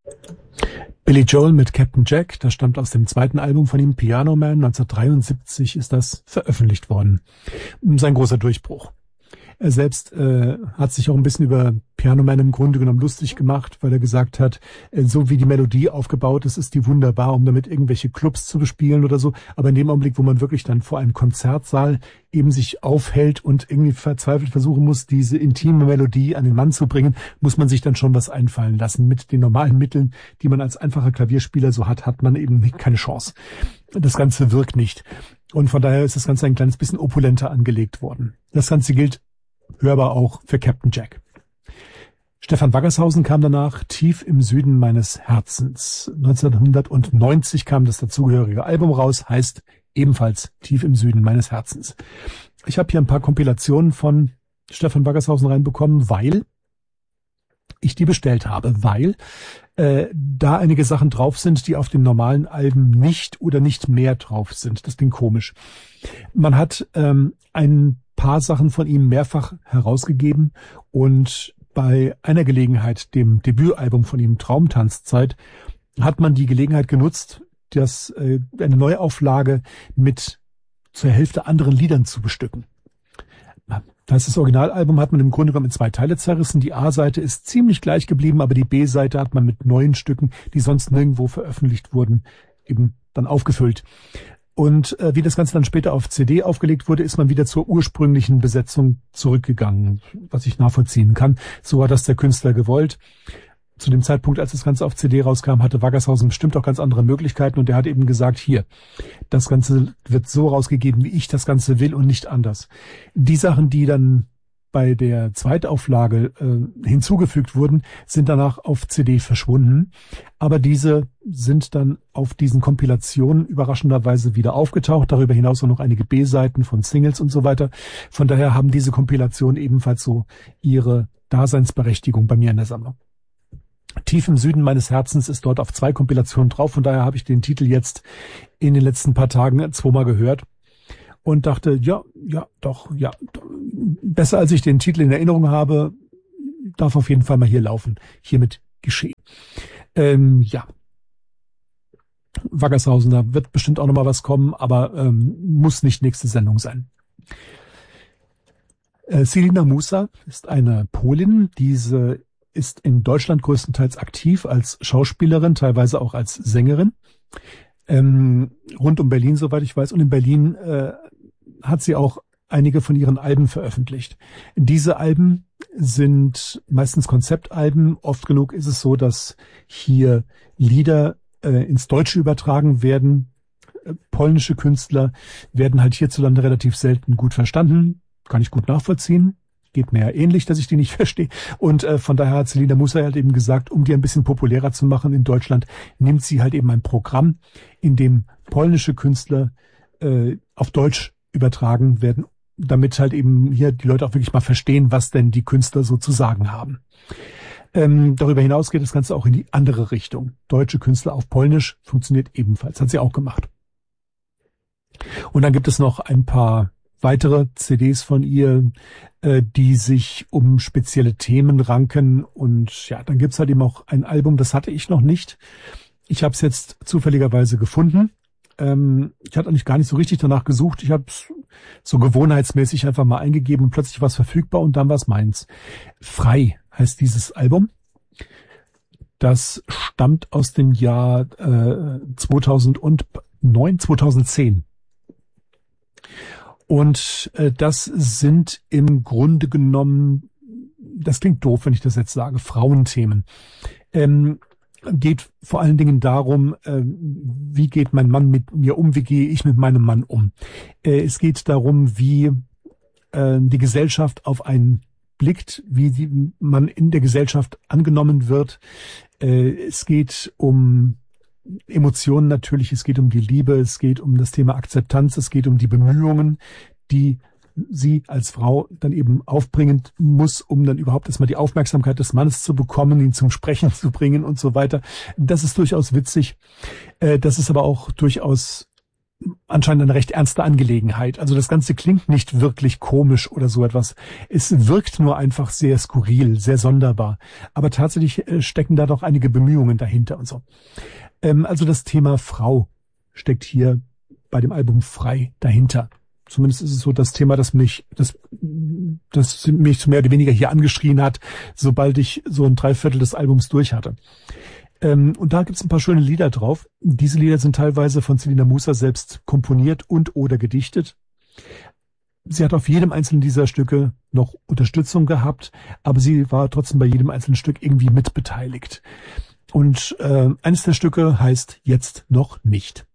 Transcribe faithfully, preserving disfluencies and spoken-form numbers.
Billy Joel mit Captain Jack, das stammt aus dem zweiten Album von ihm, Piano Man. neunzehnhundertdreiundsiebzig ist das veröffentlicht worden. Sein großer Durchbruch. Er selbst äh, hat sich auch ein bisschen über Piano Man im Grunde genommen lustig gemacht, weil er gesagt hat, äh, so wie die Melodie aufgebaut ist, ist die wunderbar, um damit irgendwelche Clubs zu bespielen oder so. Aber in dem Augenblick, wo man wirklich dann vor einem Konzertsaal eben sich aufhält und irgendwie verzweifelt versuchen muss, diese intime Melodie an den Mann zu bringen, muss man sich dann schon was einfallen lassen. Mit den normalen Mitteln, die man als einfacher Klavierspieler so hat, hat man eben keine Chance. Das Ganze wirkt nicht. Und von daher ist das Ganze ein kleines bisschen opulenter angelegt worden. Das Ganze gilt hörbar auch für Captain Jack. Stefan Waggershausen kam danach, Tief im Süden meines Herzens. neunzehnhundertneunzig kam das dazugehörige Album raus, heißt ebenfalls Tief im Süden meines Herzens. Ich habe hier ein paar Kompilationen von Stefan Waggershausen reinbekommen, weil ich die bestellt habe, weil äh, da einige Sachen drauf sind, die auf den normalen Alben nicht oder nicht mehr drauf sind. Das klingt komisch. Man hat ähm, ein paar Sachen von ihm mehrfach herausgegeben und bei einer Gelegenheit, dem Debütalbum von ihm Traumtanzzeit, hat man die Gelegenheit genutzt, das äh, eine Neuauflage mit zur Hälfte anderen Liedern zu bestücken. Das, das Originalalbum hat man im Grunde genommen in zwei Teile zerrissen. Die A-Seite ist ziemlich gleich geblieben, aber die B-Seite hat man mit neuen Stücken, die sonst nirgendwo veröffentlicht wurden, eben dann aufgefüllt. Und äh, wie das Ganze dann später auf C D aufgelegt wurde, ist man wieder zur ursprünglichen Besetzung zurückgegangen, was ich nachvollziehen kann. So hat das der Künstler gewollt. Zu dem Zeitpunkt, als das Ganze auf C D rauskam, hatte Waggershausen bestimmt auch ganz andere Möglichkeiten und er hat eben gesagt, hier, das Ganze wird so rausgegeben, wie ich das Ganze will und nicht anders. Die Sachen, die dann bei der Zweitauflage äh, hinzugefügt wurden, sind danach auf C D verschwunden. Aber diese sind dann auf diesen Kompilationen überraschenderweise wieder aufgetaucht. Darüber hinaus auch noch einige B-Seiten von Singles und so weiter. Von daher haben diese Kompilationen ebenfalls so ihre Daseinsberechtigung bei mir in der Sammlung. Tief im Süden meines Herzens ist dort auf zwei Kompilationen drauf. Von daher habe ich den Titel jetzt in den letzten paar Tagen zweimal gehört. Und dachte, ja, ja, doch, ja, besser als ich den Titel in Erinnerung habe, darf auf jeden Fall mal hier laufen. Hiermit geschehen. Ähm, ja. Waggershausen, da wird bestimmt auch nochmal was kommen, aber ähm, muss nicht nächste Sendung sein. Äh, Selina Musa ist eine Polin. Diese ist in Deutschland größtenteils aktiv als Schauspielerin, teilweise auch als Sängerin. Ähm, rund um Berlin, soweit ich weiß. Und in Berlin äh, hat sie auch einige von ihren Alben veröffentlicht. Diese Alben sind meistens Konzeptalben. Oft genug ist es so, dass hier Lieder äh, ins Deutsche übertragen werden. Äh, polnische Künstler werden halt hierzulande relativ selten gut verstanden. Kann ich gut nachvollziehen. Geht mir ja ähnlich, dass ich die nicht verstehe. Und äh, von daher hat Selina Musa halt eben gesagt, um die ein bisschen populärer zu machen in Deutschland, nimmt sie halt eben ein Programm, in dem polnische Künstler äh, auf Deutsch übertragen werden, damit halt eben hier die Leute auch wirklich mal verstehen, was denn die Künstler so zu sagen haben. Ähm, darüber hinaus geht das Ganze auch in die andere Richtung. Deutsche Künstler auf Polnisch funktioniert ebenfalls, hat sie auch gemacht. Und dann gibt es noch ein paar weitere C Ds von ihr, äh, die sich um spezielle Themen ranken. Und ja, dann gibt's halt eben auch ein Album, das hatte ich noch nicht. Ich habe es jetzt zufälligerweise gefunden. Ähm, ich hatte eigentlich gar nicht so richtig danach gesucht. Ich habe es so gewohnheitsmäßig einfach mal eingegeben und plötzlich war es verfügbar und dann war es meins. Frei heißt dieses Album. Das stammt aus dem Jahr äh, zweitausendneun, zweitausendzehn. Und äh, das sind im Grunde genommen, das klingt doof, wenn ich das jetzt sage, Frauenthemen. Ähm, geht vor allen Dingen darum, äh, wie geht mein Mann mit mir um, wie gehe ich mit meinem Mann um. Äh, es geht darum, wie äh, die Gesellschaft auf einen blickt, wie die, man in der Gesellschaft angenommen wird. Äh, es geht um Emotionen natürlich, es geht um die Liebe, es geht um das Thema Akzeptanz, es geht um die Bemühungen, die sie als Frau dann eben aufbringen muss, um dann überhaupt erstmal die Aufmerksamkeit des Mannes zu bekommen, ihn zum Sprechen zu bringen und so weiter. Das ist durchaus witzig. Das ist aber auch durchaus anscheinend eine recht ernste Angelegenheit. Also das Ganze klingt nicht wirklich komisch oder so etwas. Es wirkt nur einfach sehr skurril, sehr sonderbar. Aber tatsächlich äh, stecken da doch einige Bemühungen dahinter und so. Ähm, also das Thema Frau steckt hier bei dem Album Frei dahinter. Zumindest ist es so das Thema, das mich, das, das mich mehr oder weniger hier angeschrien hat, sobald ich so ein Dreiviertel des Albums durch hatte. Ähm, und da gibt's ein paar schöne Lieder drauf. Diese Lieder sind teilweise von Selina Musa selbst komponiert und oder gedichtet. Sie hat auf jedem einzelnen dieser Stücke noch Unterstützung gehabt, aber sie war trotzdem bei jedem einzelnen Stück irgendwie mitbeteiligt. Und äh, eines der Stücke heißt Jetzt noch nicht.